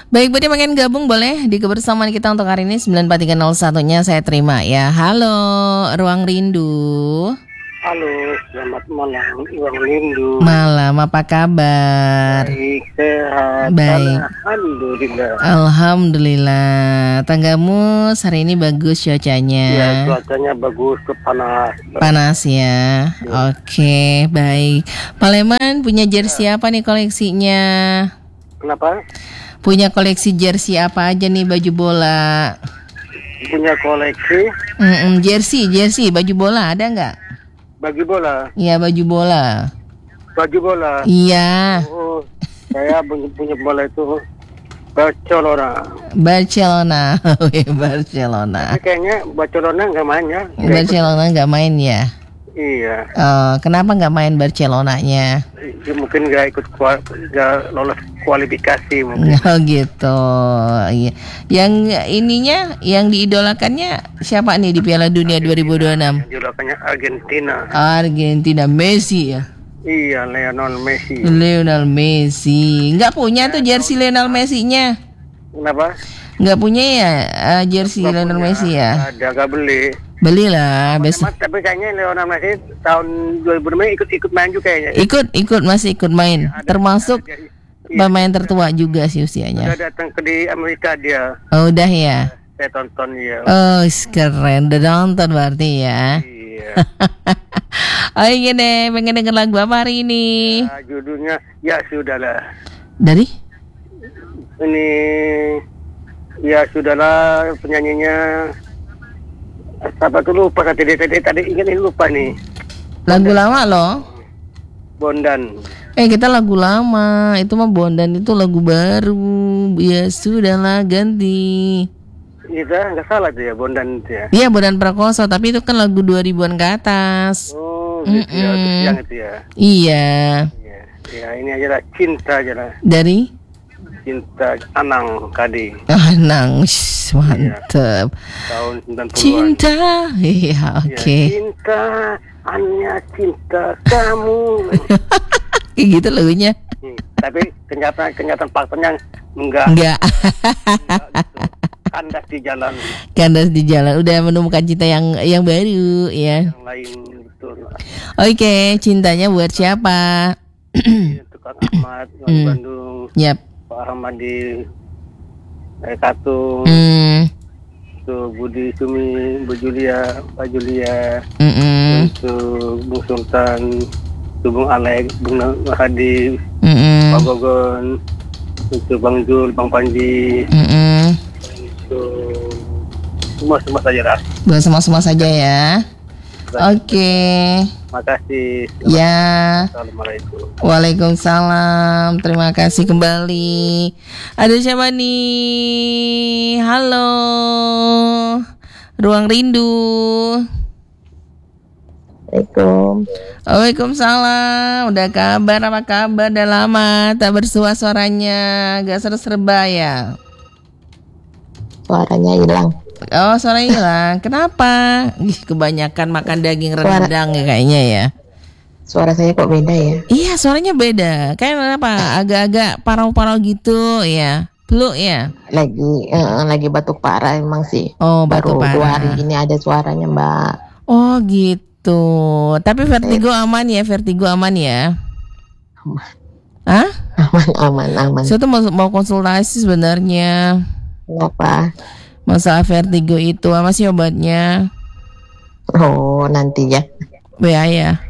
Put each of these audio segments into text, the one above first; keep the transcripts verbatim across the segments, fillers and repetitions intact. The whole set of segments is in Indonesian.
Baik, Budi pengen gabung boleh di kebersamaan kita untuk hari ini sembilan empat tiga nol satu-nya saya terima ya. Halo, Ruang Rindu. Halo, selamat malam, Ruang Rindu. Malam, apa kabar? Baik, sehat. Baik. Alhamdulillah. Alhamdulillah. Tanggamu hari ini bagus cuacanya. Ya, cuacanya bagus, ke panas. Panas ya. Oke, baik. Paleman punya jersey apa nih koleksinya? Kenapa? Punya koleksi jersey apa aja nih baju bola? Punya koleksi Mm-mm, jersey, jersey baju bola ada nggak? baju bola. Iya baju bola. Baju bola. Iya. Oh, saya punya, punya bola itu Barcelona. Barcelona, Wih, Barcelona. Tapi kayaknya Barcelona nggak main ya. Nggak Barcelona nggak main ya? ikut. Iya. Oh, kenapa nggak main Barcelonanya? Dia mungkin nggak ikut kual, nggak lolos kualifikasi mungkin. Oh gitu. Iya. Yang ininya, yang diidolakannya siapa nih di Piala Dunia dua ribu dua puluh enam? Julukannya Argentina. Argentina, Messi ya. Iya, Lionel Messi. Lionel Messi. Nggak punya tuh jersey Lionel Messi-nya. Kenapa? Nggak punya ya uh, jersey Nggak Lionel punya. Messi ya? Ada, gak beli. Belilah besok. Mas, tapi kayaknya Lionel Messi tahun dua ribu enam ikut-ikut main juga kayaknya. Ikut, ikut masih ikut main. Ada- Termasuk ada dia- pemain tertua juga sih Udah usianya. datang ke di Amerika dia. Oh, udah ya. Saya tonton ya. Oh, keren. Udah nonton berarti ya. Iya. Oh iya deh, pengen denger lagu apa hari ini? Nah, judulnya ya sudahlah. Dari? Ini ya sudahlah, penyanyinya apa tuh lupa tadi tadi tadi ingat ini lupa nih. Lagu lama loh. Bondan. Eh kita lagu lama. Itu mah Bondan itu lagu baru. Ya sudahlah ganti. Itu nggak salah tuh ya Bondan itu ya. Iya Bondan Prakoso, tapi itu kan lagu dua ribuan ke atas. Oh, gitu ya, Mm-mm. terus yang itu ya. Iya. Iya. Ya ini aja lah, cinta aja lah. Dari Cinta Anang Kadi Anang, Shh, mantep. tahun sembilan puluhan. Cinta, iya Ya, oke. cinta, hanya cinta kamu. Kayak gitu lagunya. Hmm, tapi kenyataan kenyataan faktanya enggak. Enggak. Enggak gitu. Kandas di jalan Kandas di jalan. Udah menemukan cinta yang yang baru ya. yang lain betul. Oke, cintanya buat siapa? Untuk Kang Ahmad di Hmm. Bandung, Yap. Pak Ahmad di eh, Katung, Hmm. untuk Budi Sumi, Bu Julia, Pak Julia, Mm-mm. untuk Bung Sultan, untuk Bung Alek, Bung Hadi, Mm-mm. Pak Gogon, untuk Bang Jul, Bang Panji, Mm-mm. untuk semua semua saja lah. Buat semua-semua saja ya. Oke. Makasih. Ya. Assalamualaikum. Waalaikumsalam. Terima kasih kembali. Ada siapa nih? Halo. Ruang Rindu. Assalamualaikum. Waalaikumsalam. Udah kabar apa kabar? Udah lama tak bersua suaranya. Gak serba ya. Suaranya hilang. Oh suaranya hilang. Kenapa? Ih, kebanyakan makan daging Suara- rendang ya kayaknya ya. Suara saya kok beda ya? Iya suaranya beda. Kayak apa? Agak-agak parau-parau gitu ya. Peluk ya. Lagi eh, lagi batuk parah emang sih. Oh batuk Baru dua parah. hari ini ada suaranya Mbak. Oh gitu. Tapi vertigo aman ya, vertigo aman ya. Hah? Aman aman aman. Saya tuh mau, mau konsultasi sebenarnya. Kenapa? Masalah vertigo itu apa sih obatnya? Oh nanti ya. B A ya.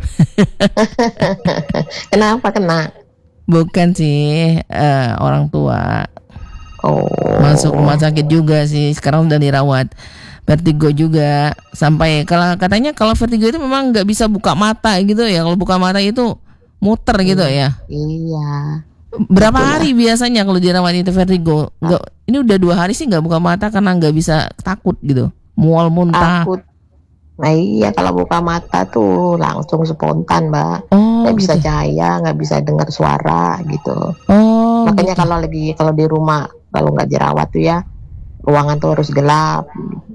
Kenapa kena? Bukan sih eh, orang tua. Oh. Masuk rumah sakit juga sih. Sekarang udah dirawat. Vertigo juga. Sampai kalau katanya kalau vertigo itu memang nggak bisa buka mata gitu ya. Kalau buka mata itu muter gitu ya. Iya. Berapa Betul, hari biasanya kalau dirawat itu vertigo? Nggak, ini udah dua hari sih nggak buka mata karena nggak bisa takut gitu. Mual muntah. Takut. Nah iya kalau buka mata tuh langsung spontan Mbak. Oh, Nggak bisa gitu. cahaya, nggak bisa dengar suara gitu. Oh, Makanya gitu. kalau lagi kalau di rumah kalau nggak jerawat tuh ya ruangan tuh harus gelap.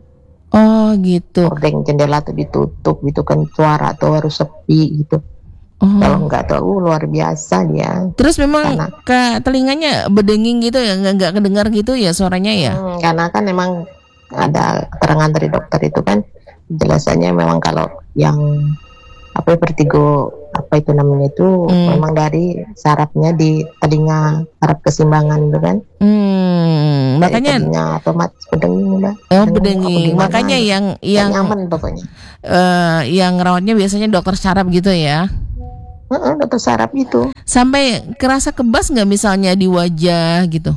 Oh, gitu. Gorden jendela tuh ditutup gitu kan, suara tuh harus sepi gitu. Oh. Kalau nggak tahu luar biasa dia. Terus memang Karena- ke telinganya berdenging gitu ya, nggak nggak kedengar gitu ya suaranya ya? Hmm, karena kan memang ada keterangan dari dokter itu kan jelasannya memang kalau yang apa ya, vertigo apa itu namanya itu Hmm. memang dari sarafnya di telinga, saraf keseimbangan itu kan. Hmm, Dari makanya telinga otomatis berdenging, Mbak. oh Apa berdenging. gimana, Makanya gitu. yang Nggak yang nyaman pokoknya. eh, yang rawatnya biasanya dokter saraf gitu ya. Heeh, dokter saraf itu. Sampai kerasa kebas nggak misalnya di wajah gitu?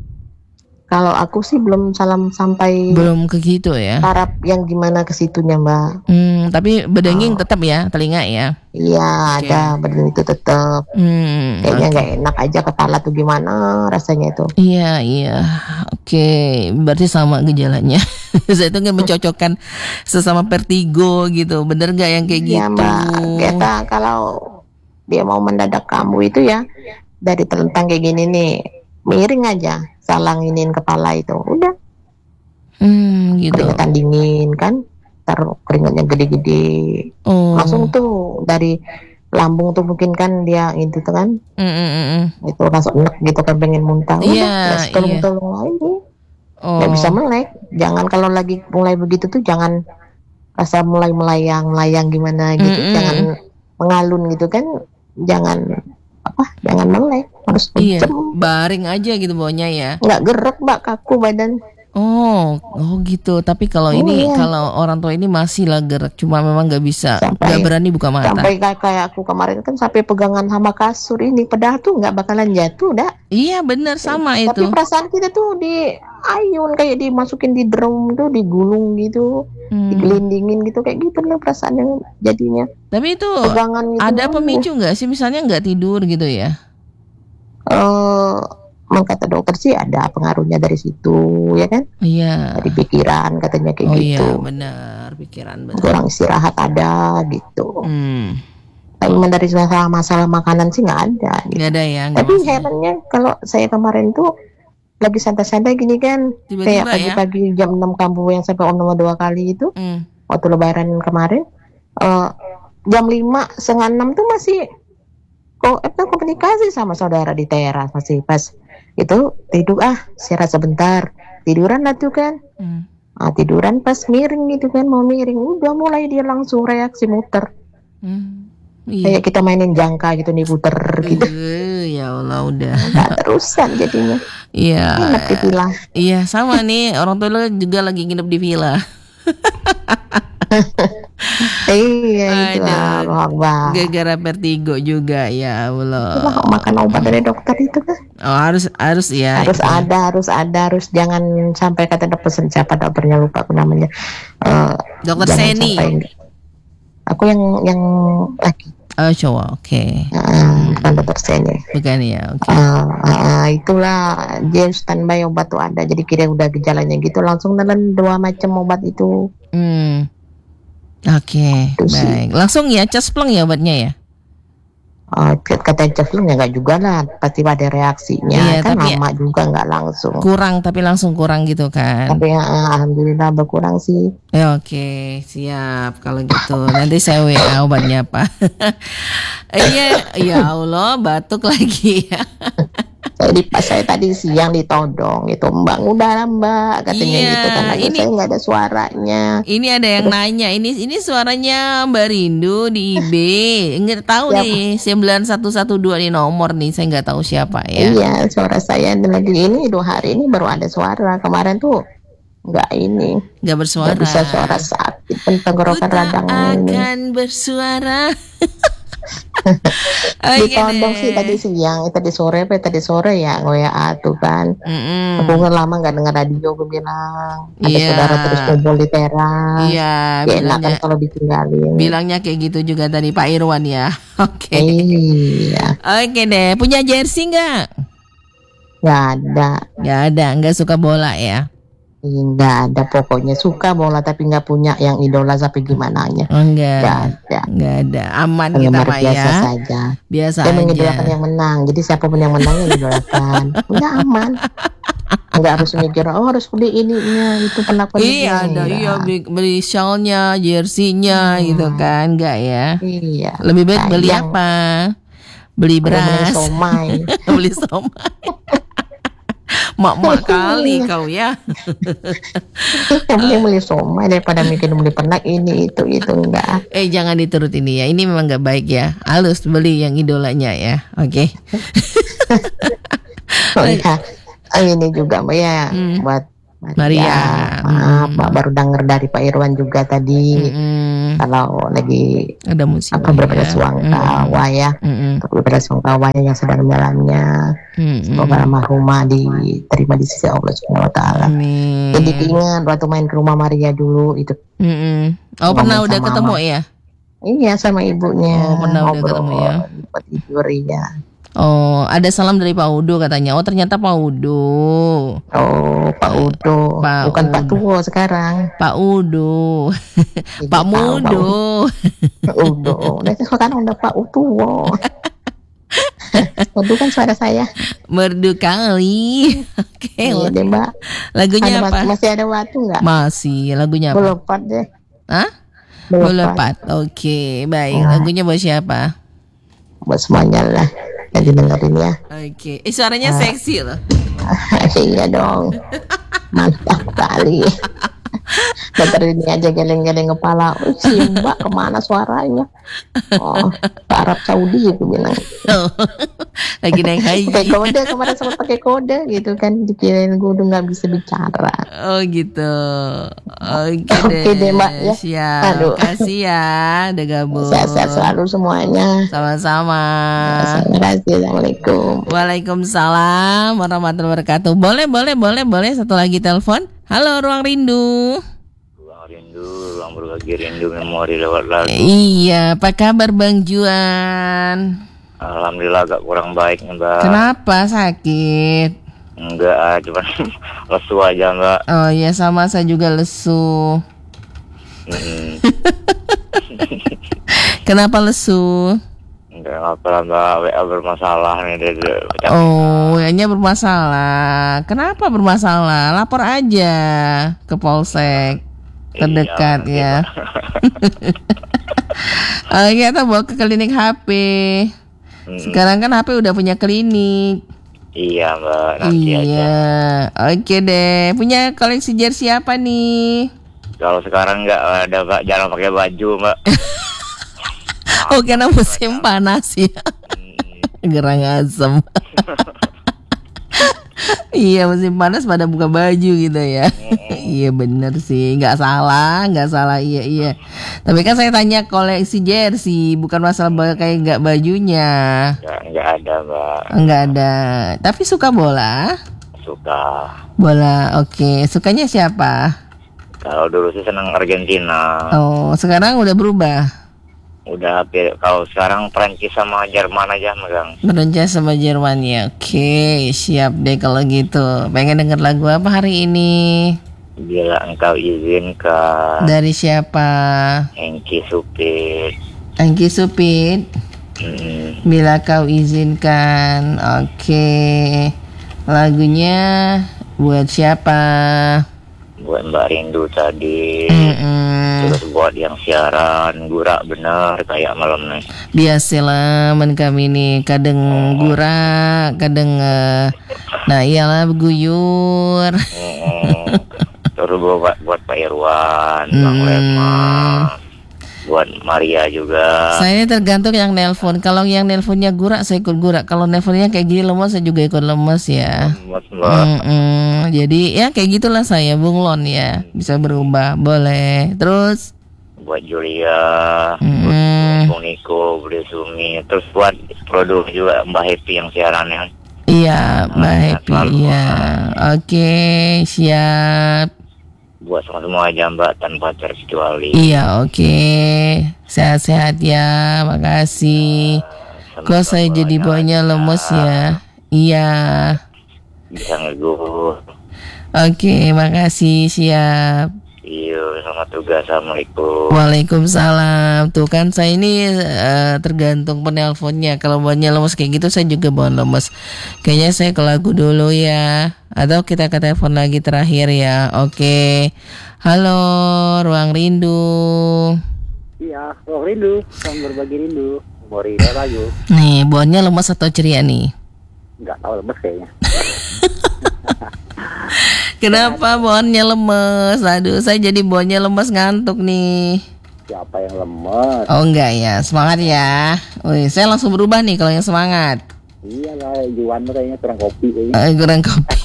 Kalau aku sih belum salam sampai Belum ke gitu ya. saraf yang gimana ke situnya, Mbak. Hmm, tapi berdenging Oh. tetap ya telinga ya. Iya, Oke. ada badan itu tetap. Hmm, Kayaknya oke. nggak enak aja kepala tuh gimana rasanya itu. Iya, iya. Oke, berarti sama gejalanya. Saya tuh nggak mencocokkan sesama vertigo gitu. Bener nggak yang kayak Iya, gitu? Mbak. Kita kalau dia mau mendadak kambuh itu ya dari telentang kayak gini nih, miring aja, salanginin kepala itu. Udah, Hmm, gitu. keringetan dingin kan. Taruh keringatnya gede-gede. Oh. Langsung tuh dari lambung tuh mungkin kan dia itu tuh kan Mm, mm, mm, mm. itu langsung enek gitu kan pengen muntah. Udah, Iya, terus tolong-tolong lagi. Oh. Nggak bisa melek. Jangan kalau lagi mulai begitu tuh jangan rasa mulai melayang-layang gimana gitu. Mm-mm. Jangan mengalun gitu kan. Jangan apa? Jangan melek. Harus Iya, kenceng. baring aja gitu bawahnya ya. Nggak gerak, Mbak, kaku badan. Oh, oh gitu. Tapi kalau Oh, ini, iya. kalau orang tua ini masih lah gerak, cuma memang nggak bisa, Sampai- nggak berani buka mata. Sampai kayak, kayak aku kemarin kan sampai pegangan sama kasur ini. Padahal tuh nggak bakalan jatuh dah. Iya, benar sama Tapi itu. perasaan kita tuh di ayun kayak dimasukin di drum tuh, digulung gitu, Hmm. digelindingin gitu kayak gitu lah perasaan yang jadinya. Tapi itu Pegangan gitu. ada pemicu nggak sih? Misalnya nggak tidur gitu ya? Eh, emang kata dokter sih ada pengaruhnya dari situ ya kan, Iya. dari pikiran katanya kayak Oh gitu. iya, benar. Pikiran benar. Kurang istirahat ada gitu. Hmm. Tapi memang dari masalah masalah makanan sih nggak ada. Gitu. Nggak ada ya. nggak Tapi masalah. herannya kalau saya kemarin tuh lagi santai-santai gini kan, Tiba-tiba kayak ya? pagi-pagi jam enam kambuh yang sampai om nomor dua kali itu Hmm. waktu lebaran kemarin, eh, jam lima setengah enam tuh masih kok eh, komunikasi sama saudara di teras masih pas itu tidur ah istirahat sebentar tiduran lah tuh kan. Hmm. Ah, tiduran pas miring gitu kan mau miring udah mulai dia langsung reaksi muter Hmm. Iya. kayak kita mainin jangka gitu nih puter gitu. Eh, ya Allah udah. Nggak terusan jadinya Iya. enak di villa. Iya sama nih orang tua lo juga lagi nginep di villa. Iya itu Aduh. Allah Akbar. Gara-gara vertigo juga ya Allah. Itulah makan obat dari dokter itu kan Oh harus harus ya. harus itu. ada harus ada harus jangan sampai kata dokter siapa dokternya lupa aku namanya. Eh, Dokter jangan Seni. sampai- aku yang yang laki Oh cowok oke. eh, bukan dokter Seni. Bukan ya oke. Eh, eh, itulah dia standby obat tuh ada jadi kira udah gejalanya gitu langsung nelan dua macam obat itu. Hmm. Oke Itu sih. baik. Langsung ya cespleng ya obatnya ya. Eh, kata ceplung ya nggak juga lah pasti ada reaksinya Iya, kan tapi- lama juga nggak langsung. Kurang tapi langsung kurang gitu kan. Tapi eh, alhamdulillah berkurang sih. Ya, oke, siap kalau gitu. Nanti saya W A obatnya apa. Iya, ya Allah, batuk lagi ya. Saya di pas saya tadi siang ditodong itu Mbak udah lah Mbak katanya Iya, gitu kan lagi ini- saya nggak ada suaranya. Ini ada yang nanya, ini ini suaranya Mbak Rindu di I B. Nggak tahu Siapa? nih sembilan satu satu dua nih nomor nih, saya nggak tahu siapa ya. Iya suara saya lagi ini dua hari ini baru ada suara kemarin tuh nggak ini Nggak nggak bersuara. bisa suara sakit pen- tenggorokan Ku tak radang ini. akan bersuara. Oke Ditodong sih deh. tadi siang, tadi sore, apa tadi sore ya W A tuh kan. Mm-mm. Aku nggak lama nggak dengar radio, gue bilang ada Iya. saudara terus kumpul di teras. Iya, Ya enak kan bilangnya, kalau ditinggalin. bilangnya kayak gitu juga tadi Pak Irwan ya. Oke. Iya, Oke deh, punya jersey nggak? nggak ada, Nggak ada, nggak suka bola ya? nggak ada pokoknya suka bola tapi nggak punya yang idola sampai gimana nya. Oh, enggak. Nggak ada. Nggak ada, aman kita Penggemar Pak biasa ya. saja. Biasa Dia aja. mengidolakan yang menang. Jadi siapapun yang menang yang idolakan. Udah aman. nggak harus mikir oh harus beli ininya itu pernak pernik. Iya ada, iya beli, beli shawlnya, jersey-nya gitu kan, enggak ya? Iya. Lebih baik beli Sayang. apa? Beli Beli beras, somai. beli somai. Mak-mak kali kau ya. Beli beli somai daripada mikir beli pernak ini itu itu enggak. Eh jangan diturut ini ya. Ini memang nggak baik ya. Halus beli yang idolanya ya. Oke. Oh iya. Oh, ini juga Mbak ya Hmm. buat Maria. Maaf, Hmm. Mbak baru dengar dari Pak Irwan juga tadi. Mm-mm. Kalau lagi Ada musibah. apa berbeda ya. suangkawa ya, Mm-mm. untuk berbeda suangkawa yang sedalam-dalamnya. Mm-mm. Semoga almarhumah diterima di sisi Allah Subhanahu wa taala. Amin. Jadi ingat waktu main ke rumah Maria dulu itu. Mm-mm. Oh Ngomong pernah udah sama ketemu Mama. ya? Iya sama ibunya. Oh, pernah udah ngobrol, ketemu ya? Buat tidur ya. Oh ada salam dari Pak Udo katanya. Oh ternyata Pak Udo. Oh, Pak Udo. Pak Bukan Pak Udo. Tuwo sekarang. Pak Udo. Tidak Pak tahu, Mudo. Pak Udo. Nah, sekarang udah Pak Utuwo. Udo kan suara saya. Merdu kali. Oke. Iya deh, Mbak. Lagunya Ada apa? waktu- masih ada waktu nggak? Masih. Lagunya apa? Belum part deh. Hah? Belum Belum part. Pat. Oke, baik. Nah. Lagunya buat siapa? Buat semuanya lah. Yang didengerin ya. Oke. Eh suaranya seksi loh. Iya dong. Mantap kali. Dokter ini aja geleng-geleng kepala. Oh, si Mbak kemana suaranya? Oh, ke Arab Saudi gitu bilang. Lagi naik Pakai haji. kode kemarin sempat pakai kode gitu kan, dikirain gue udah nggak bisa bicara. Oh gitu. Oke Oke deh. deh, Mbak, ya. Siap. Aduh. Kasih ya udah gabung. Sehat-sehat selalu semuanya. Sama-sama. Terima kasih. Assalamualaikum. Waalaikumsalam warahmatullahi wabarakatuh. Boleh, boleh, boleh, boleh. Satu lagi telepon. Halo, Ruang Rindu. Ruang rindu, ruang berbagi rindu, memori lewat lagu. Iya, apa kabar Bang Juan? Alhamdulillah agak kurang baik nih, Mbak. Kenapa sakit? Enggak, ah, cuman lesu aja, Mbak. Oh ya sama saya juga lesu. Hmm, Kenapa lesu? enggak apa lah, Mbak. W A bermasalah nih dari Oh, W A-nya bermasalah. Kenapa bermasalah? Lapor aja ke polsek terdekat Iya, ya. Oh, kita bawa ke klinik H P. Hmm, Sekarang kan H P udah punya klinik. iya, Mbak. Nanti aja. Iya. Oke deh. Punya koleksi jersey apa nih? Kalau sekarang enggak ada, Mbak. Jangan pakai baju, Mbak. Oh, karena musim panas ya. Hmm, Gerang asem. Iya musim panas pada buka baju gitu ya. Iya bener sih, nggak salah, nggak salah, iya iya. Tapi kan saya tanya koleksi jersey, bukan masalah ba- kayak nggak bajunya. enggak, enggak ada, Mbak. Nggak ada. Tapi suka bola? Suka. Bola, oke. Sukanya siapa? Kalau dulu sih senang Argentina. Oh, sekarang udah berubah. Udah pi- kalau sekarang Prancis sama Jerman aja megang. Berencana sama Jerman ya. Oke, siap deh kalau gitu. Pengen denger lagu apa hari ini? Bila engkau izinkan. Dari siapa? Hengki Supit. Angki Supit. Hmm, Bila kau izinkan. Oke. Lagunya buat siapa? buat Mbak Rindu tadi. Mm-mm. Terus buat yang siaran gura bener kayak malam nih. Biasalah men kami nih kadang gura, kadang eh, nah iyalah beguyur. Hmm, terus buat buat Pak Irwan, Bang Hmm. Leman, buat Maria juga. Saya ini tergantung yang nelpon. Kalau yang nelponnya gura saya ikut gura. Kalau nelponnya kayak gini lemes saya juga ikut lemes ya. Buat Mbak. Mm-mm. Jadi ya kayak gitulah saya bunglon ya. Bisa berubah. Boleh. Terus Buat Julia, mm, Bung Niko, Budi Sumi, terus buat produk juga Mbak Happy yang siarannya. iya baik selalu. iya. Oke siap. Buat semua aja Mbak tanpa terkecuali. Iya oke. Sehat-sehat ya. Makasih. Kok saya jadi bawanya lemes ya. Iya. Bisa ngegur. Oke makasih siap. Iya, selamat tugas. Assalamualaikum. Waalaikumsalam. Tuh kan saya ini eh, tergantung penelponnya. Kalau buatnya lemes kayak gitu saya juga bawa lemes. Kayaknya saya ke lagu dulu ya. Atau kita ke telepon lagi terakhir ya. Oke. Halo, Ruang Rindu. Iya, oh rindu, sama berbagi rindu. Mau rindu lagu. Nih, buatnya lemes atau ceria nih? Nggak tahu lemes kayaknya. Kenapa bonnya lemes? Aduh, saya jadi bonnya lemes ngantuk nih. Siapa yang lemes? Oh enggak ya, semangat ya. Wih, saya langsung berubah nih kalau yang semangat. Iya lah, Juwan kayaknya kurang kopi kayaknya. Eh, kurang kopi.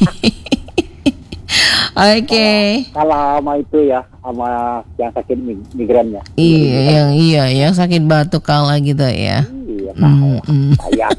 Oke. Kalah sama itu ya, sama yang sakit mig- migrannya. Iya, yang iya, yang sakit batuk kalah gitu ya. Iya, Hmm, hmm. kayak.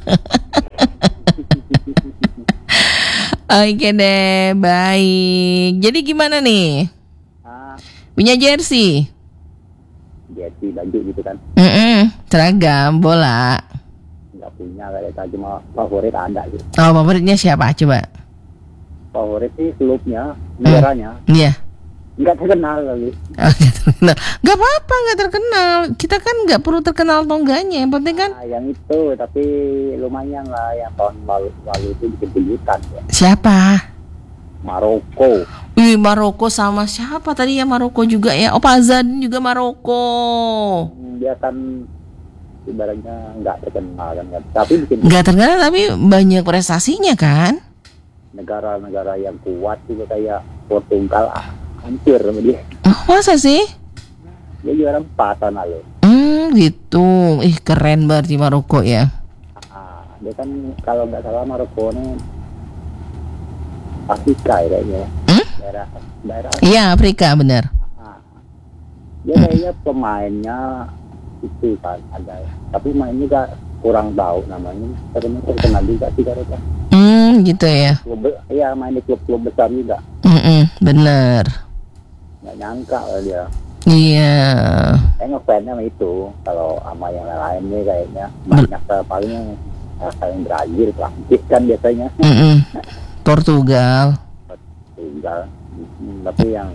Oke deh, baik. Jadi gimana nih? Ah, Punya jersey? jersey baju gitu kan. Mm-mm, seragam bola. Nggak punya kayak itu, cuma favorit ada gitu. Oh, favoritnya siapa? Coba. Favorit sih klubnya, negaranya. Iya. Nggak terkenal lagi. Oh, nggak terkenal. Nggak apa-apa, nggak terkenal. Kita kan nggak perlu terkenal atau enggaknya. Yang penting kan Nah, yang itu, tapi lumayan lah yang tahun lalu, lalu itu bikin kejutan ya. siapa? Maroko. Wih, Maroko sama siapa tadi ya? Maroko juga ya. Oh, Pazan juga Maroko. Hmm, Dia kan ibaratnya nggak terkenal kan, nggak- tapi bikin Nggak terkenal tapi banyak prestasinya kan? negara-negara yang kuat juga kayak Portugal ah, hancur sama dia. Oh, masa sih? Dia juara empat tahun lalu. Hmm, gitu. Ih, keren berarti Maroko ya. Ah, dia kan kalau nggak salah Maroko ini Afrika ya kayaknya. Hmm? Daerah daerah. Iya, Afrika benar. Ah. Dia kayaknya pemainnya itu kan ada, tapi mainnya juga kurang tahu namanya. Terkenal terkenal juga sih mereka. Hmm, gitu ya. Klub, iya main di klub-klub besar juga. Mm-mm, bener. Nggak nyangka lah dia. Iya. Saya ngefansnya sama itu. Kalau sama yang lain nih kayaknya banyak uh, paling yang Brazil, Prancis kan biasanya. Mm-mm. Portugal. Tinggal. Hmm, tapi yang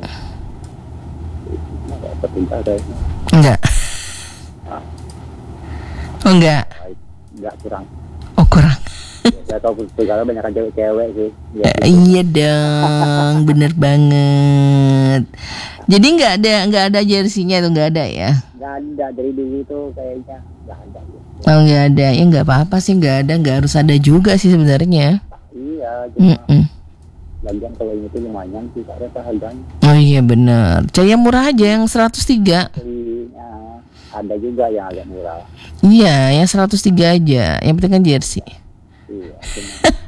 Portugal kayaknya Enggak. ah, Oh, enggak. nggak kurang. Oh, kurang. Ya tau Portugal banyak kan cewek-cewek sih. Ya, Eh, iya dong, bener banget. Jadi nggak ada nggak ada jersinya tuh nggak ada ya? nggak ada dari dulu tuh kayaknya nggak ada. Oh, nggak ada ya, nggak apa-apa sih, nggak ada, nggak harus ada juga sih sebenarnya. Iya, cuma Mm-mm. lagian kalau ini tuh lumayan sih karena harganya. Oh iya bener, yang murah aja yang seratus tiga. Belinya ada juga yang agak murah. Iya, yang seratus tiga aja. Yang penting kan jersey. Iya, cuma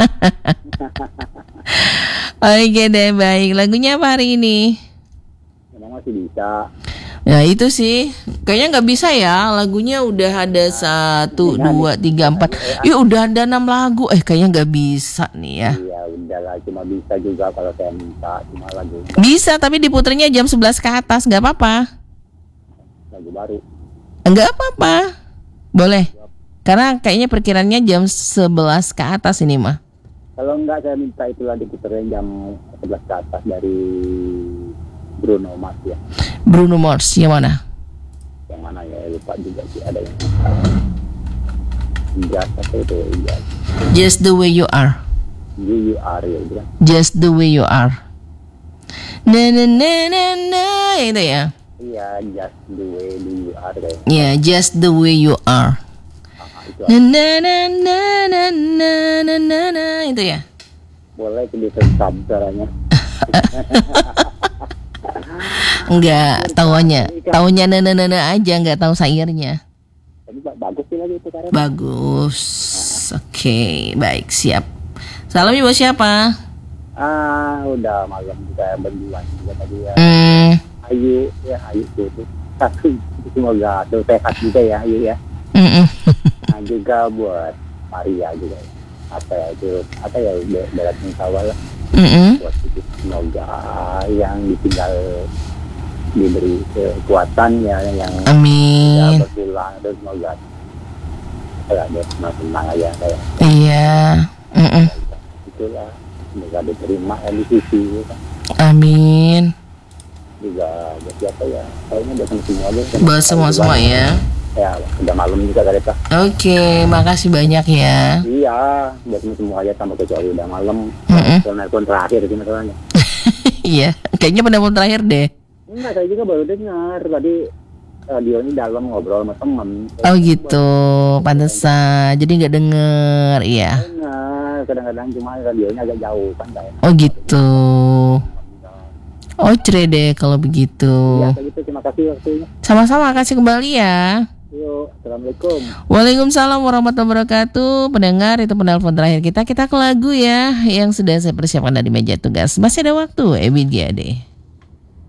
Oke deh, baik. Lagunya apa hari ini? memang masih bisa. Ya itu sih, kayaknya nggak bisa ya. Lagunya udah ada satu, dua, tiga, empat. Ya udah ada enam lagu. Eh kayaknya nggak bisa nih ya. Iya, udahlah cuma bisa juga kalau saya minta cuma lagu Bisa, tapi diputernya jam sebelas ke atas, nggak apa-apa. lagu baru. Nggak apa-apa, boleh. Karena kayaknya perkiraannya jam sebelas ke atas ini mah. Kalau enggak saya minta itulah diputerin jam sebelas ke atas dari Bruno Mars ya. Bruno Mars, yang mana? Yang mana ya lupa juga sih ada yang Ijas apa itu Ijas. Just the way you are. You you are ya bilang. Just the way you are. Na na na na na, itu ya. Iya, just the way you are kayaknya. Ya, just the way you are. Ah, itu Na na na na na na na na na, itu ya. boleh itu ditentang caranya. Enggak, taunya, taunya na na na na aja, enggak tahu sairnya. Tapi ba- bagus sih lagi itu karena. Bagus. Oke, baik, siap. Salamnya buat siapa? Ah, udah malam juga berdua juga tadi ya. Hmm, Ayu ya Ayu itu satu semoga tuh sehat juga ya Ayu ya. mm-mm. Nah juga buat Maria juga ya. Apa ya itu apa ya be- berat sawal lah Mm-mm. buat itu semoga yang ditinggal diberi kekuatan ya yang ya, Amin. berpulang terus semoga ya dia senang senang aja kayak Iya. Mm-mm. itulah semoga diterima ya di sisi gitu. Amin. juga buat siapa ya? Kayaknya buat semua aja. Buat semua-semua ya. Ya, udah malam juga kali Pak. Oke, makasih banyak ya. Iya, buat semua aja tambah kecuali udah malam. Mm-mm. Telepon terakhir sih masalahnya. Iya, kayaknya penelpon terakhir deh. Enggak, saya juga baru dengar tadi radionya dalam ngobrol sama temen. Oh gitu, pantesan. Jadi nggak denger, iya. Dengar, kadang-kadang cuma radionya agak jauh kan nggak enak. Oh gitu. Oh cere deh kalau begitu. Iya, kayak gitu. Terima kasih waktunya. Sama-sama, kasih kembali ya. Yuk, assalamualaikum. Waalaikumsalam warahmatullahi wabarakatuh. Pendengar, itu penelpon terakhir kita. Kita ke lagu ya yang sudah saya persiapkan dari meja tugas. Masih ada waktu, Ebit G A D.